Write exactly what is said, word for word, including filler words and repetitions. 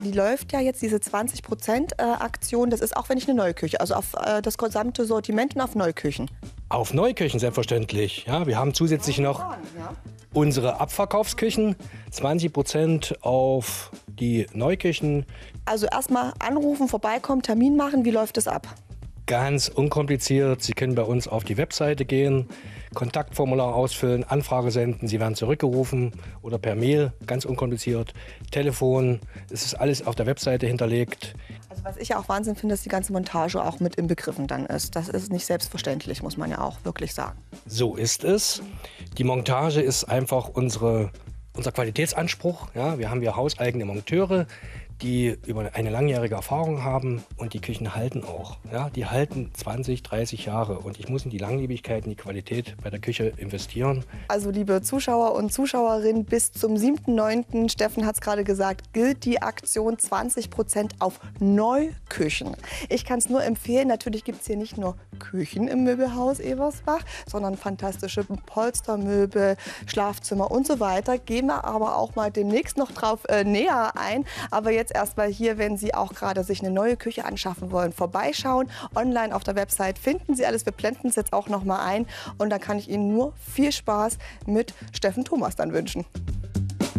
Die läuft ja jetzt, diese zwanzig Prozent äh, Aktion, das ist auch, wenn ich eine neue Küche, also auf äh, das gesamte Sortiment und auf Neuküchen. Auf Neuküchen selbstverständlich. Ja, wir haben zusätzlich noch unsere Abverkaufsküchen, zwanzig Prozent auf die Neuküchen. Also erstmal anrufen, vorbeikommen, Termin machen, wie läuft das ab? Ganz unkompliziert. Sie können bei uns auf die Webseite gehen, Kontaktformular ausfüllen, Anfrage senden, Sie werden zurückgerufen oder per Mail, ganz unkompliziert. Telefon, es ist alles auf der Webseite hinterlegt. Also was ich ja auch Wahnsinn finde, dass die ganze Montage auch mit inbegriffen dann ist. Das ist nicht selbstverständlich, muss man ja auch wirklich sagen. So ist es. Die Montage ist einfach unsere, unser Qualitätsanspruch. Ja, wir haben hier hauseigene Monteure, die über eine langjährige Erfahrung haben, und die Küchen halten auch. Ja, die halten zwanzig, dreißig Jahre, und ich muss in die Langlebigkeit, in die Qualität bei der Küche investieren. Also liebe Zuschauer und Zuschauerinnen, bis zum siebten neunten, Steffen hat es gerade gesagt, gilt die Aktion zwanzig Prozent auf Neuküchen. Ich kann es nur empfehlen, natürlich gibt es hier nicht nur Küchen im Möbelhaus Ebersbach, sondern fantastische Polstermöbel, Schlafzimmer und so weiter. Gehen wir aber auch mal demnächst noch drauf äh, näher ein. Aber jetzt erstmal hier, wenn Sie auch gerade sich eine neue Küche anschaffen wollen, vorbeischauen. Online auf der Website finden Sie alles. Wir blenden es jetzt auch noch mal ein. Und dann kann ich Ihnen nur viel Spaß mit Steffen Thomas dann wünschen.